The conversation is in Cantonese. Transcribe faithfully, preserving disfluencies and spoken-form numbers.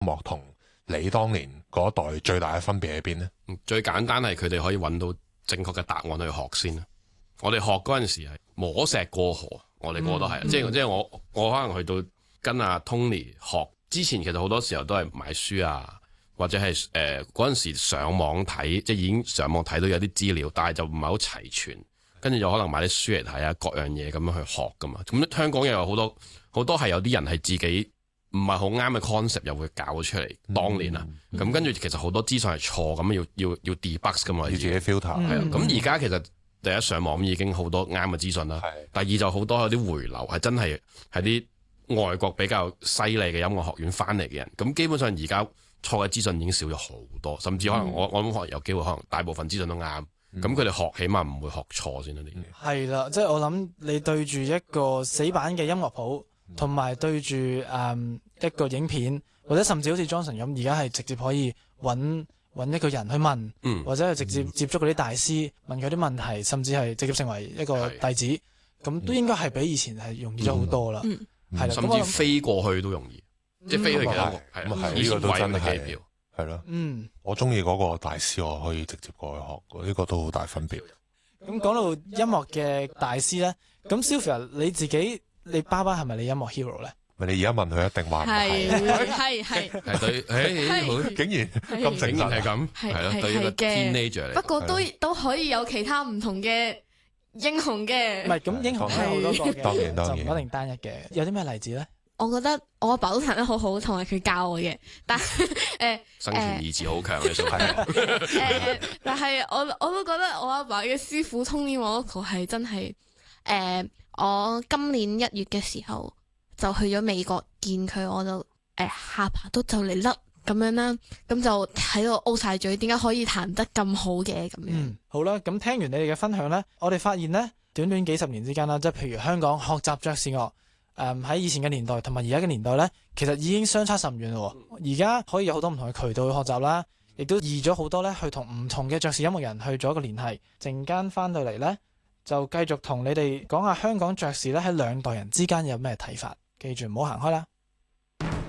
樂同你當年嗰一代最大嘅分別喺邊呢？ 最簡單係佢哋可以揾到正確嘅答案去學先。我哋學嗰陣時係摸石過河，我哋個個都係、嗯，即係即係我我可能去到跟阿 Tony 學之前，其實好多時候都係買書啊，或者係誒嗰陣時上網睇，即係已經上網睇到有啲資料，但係就唔係好齊全，跟住就可能買啲書嚟睇啊，各樣嘢咁樣去學噶嘛。咁香港又有好多好多係有啲人係自己唔係好啱嘅 concept 又會搞出嚟、嗯。當年啊，咁、嗯、跟住其實好多資訊係錯，咁要要要 debug 噶嘛， 要自己 filter。係啊， 咁而家其實第一上網已經好多啱嘅資訊啦。第二就好多有啲回流係真係係啲外國比較犀利嘅音樂學院翻嚟嘅人。咁基本上而家錯嘅資訊已經少咗好多，甚至可能我、嗯、我諗可能有機會可能大部分資訊都啱。咁佢哋學起碼唔會學錯先啦。呢啲係啦，即係我諗你對住一個死板嘅音樂譜，同埋對住誒、嗯、一個影片，或者甚至好似 Johnson 咁，而家係直接可以揾揾一個人去問，嗯、或者係直接接觸嗰啲大師、嗯、問佢啲問題，甚至係直接成為一個弟子，咁都應該係比以前係容易咗好多啦。係、嗯、啦、嗯， 甚至飛過去都容易，嗯、即係飛去其他係係呢個都真係係咯。 嗯， 我中意嗰個大師，我可以直接過去學，呢、這個都好大分別。 咁講到音樂嘅大師咧，咁 Sylvia 你自己你爸爸係咪你音樂 hero 咧？ 咪你而家問佢一定話唔係， 係係係對，誒竟然咁誠實係咁，係咯，對一個 teenager 嚟。 不過都都可以有其他唔同嘅英雄嘅。 唔係咁英雄係好多個嘅， 當然當然， 就唔一定單一嘅。有啲咩例子咧？ 我覺得我阿爸都彈得好好，同埋佢教我嘅。但係誒， 生存意志好強嘅，所以誒，但係我我都覺得我阿爸嘅師傅 Tony Morocco 係真係誒，我今年一月嘅時候就去咗美國見佢，我就誒、呃、下巴都就嚟甩咁樣啦，咁就喺度 O 晒嘴，點解可以彈得咁好嘅咁樣？ 嗯，好啦，咁聽完你哋嘅分享呢，我哋發現呢，短短幾十年之間啦，即係譬如香港學習爵士樂。誒、嗯、喺以前嘅年代同埋而家嘅年代呢，其實已經相差甚遠咯。而家可以有好多唔同嘅渠道去學習啦，亦都易咗好多呢，去同唔同嘅爵士音樂人去做一個聯繫。陣間翻到嚟呢，就繼續同你哋講下香港爵士呢喺兩代人之間有咩睇法。記住唔好行開啦。